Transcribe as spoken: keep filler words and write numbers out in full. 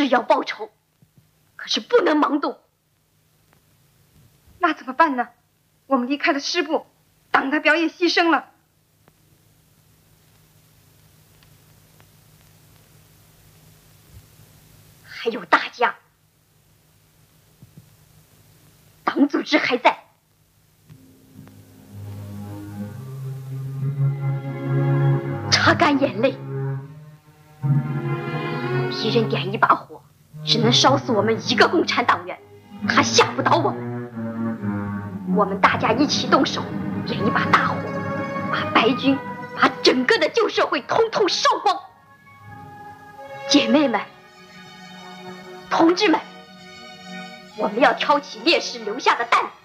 要报仇，可是不能盲动。 那怎么办呢？我们离开了师部，党代表也牺牲了。 还有大家，党组织还在。擦干眼泪，敌人点一把火，只能烧死我们一个共产党员，他吓不倒我们。我们大家一起动手，点一把大火，把白军，把整个的旧社会统统烧光。姐妹们，同志们，我们要挑起烈士留下的担子，